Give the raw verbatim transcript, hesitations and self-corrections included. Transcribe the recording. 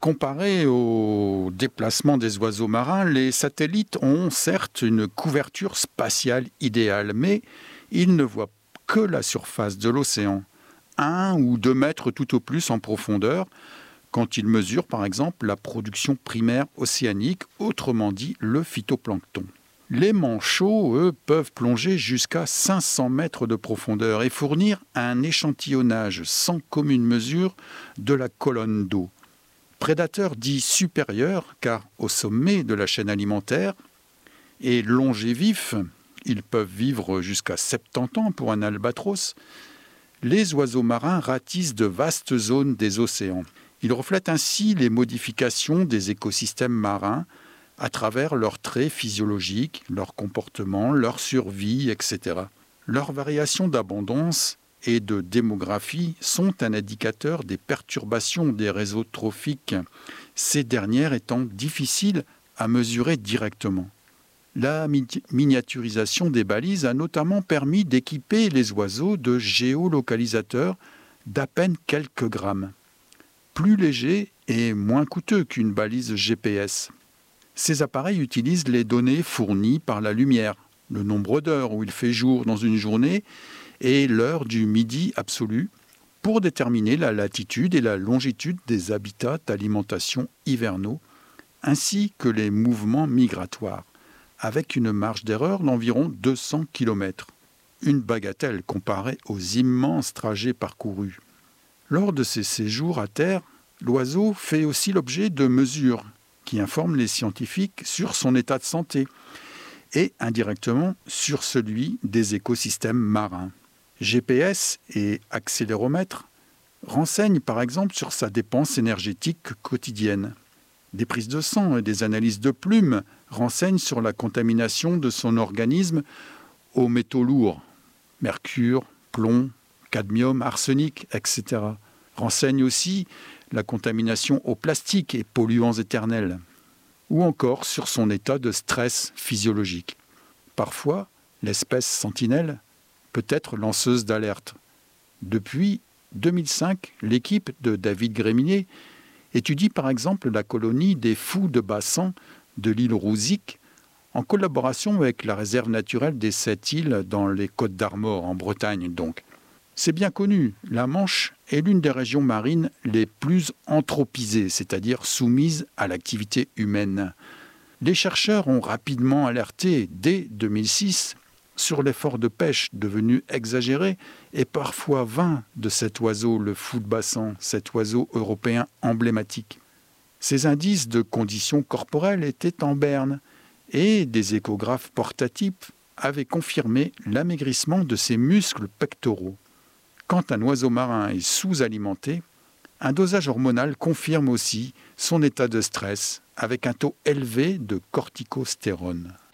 Comparé au déplacement des oiseaux marins, les satellites ont certes une couverture spatiale idéale, mais ils ne voient que la surface de l'océan, un ou deux mètres tout au plus en profondeur, quand ils mesurent par exemple la production primaire océanique, autrement dit le phytoplancton. Les manchots, eux, peuvent plonger jusqu'à cinq cents mètres de profondeur et fournir un échantillonnage sans commune mesure de la colonne d'eau. Prédateurs dits supérieurs, car au sommet de la chaîne alimentaire, et longévifs, ils peuvent vivre jusqu'à soixante-dix ans pour un albatros, les oiseaux marins ratissent de vastes zones des océans. Ils reflètent ainsi les modifications des écosystèmes marins à travers leurs traits physiologiques, leur comportement, leur survie, et cetera. Leurs variations d'abondance et de démographie sont un indicateur des perturbations des réseaux trophiques, ces dernières étant difficiles à mesurer directement. La mi- miniaturisation des balises a notamment permis d'équiper les oiseaux de géolocalisateurs d'à peine quelques grammes, plus légers et moins coûteux qu'une balise G P S. Ces appareils utilisent les données fournies par la lumière, le nombre d'heures où il fait jour dans une journée et l'heure du midi absolu, pour déterminer la latitude et la longitude des habitats d'alimentation hivernaux, ainsi que les mouvements migratoires, avec une marge d'erreur d'environ deux cents kilomètres. Une bagatelle comparée aux immenses trajets parcourus. Lors de ces séjours à terre, l'oiseau fait aussi l'objet de mesures qui informent les scientifiques sur son état de santé et indirectement sur celui des écosystèmes marins. G P S et accéléromètre renseignent par exemple sur sa dépense énergétique quotidienne. Des prises de sang et des analyses de plumes renseignent sur la contamination de son organisme aux métaux lourds, mercure, plomb, cadmium, arsenic, et cetera. Renseignent aussi la contamination aux plastiques et polluants éternels, ou encore sur son état de stress physiologique. Parfois, l'espèce sentinelle peut être lanceuse d'alerte. Depuis deux mille cinq, l'équipe de David Gréminier étudie par exemple la colonie des fous de Bassan de l'île Rouzic en collaboration avec la réserve naturelle des Sept Îles dans les Côtes d'Armor, en Bretagne donc. C'est bien connu, la Manche est l'une des régions marines les plus anthropisées, c'est-à-dire soumises à l'activité humaine. Les chercheurs ont rapidement alerté, dès deux mille six, sur l'effort de pêche devenu exagéré et parfois vain de cet oiseau, le fou de Bassan, cet oiseau européen emblématique. Ces indices de conditions corporelles étaient en berne et des échographes portatifs avaient confirmé l'amaigrissement de ses muscles pectoraux. Quand un oiseau marin est sous-alimenté, un dosage hormonal confirme aussi son état de stress avec un taux élevé de corticostérone.